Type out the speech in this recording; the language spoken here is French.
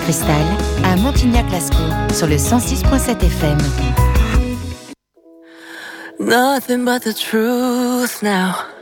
Cristal à Montignac-Lascaux sur le 106.7 FM. Nothing but the truth now.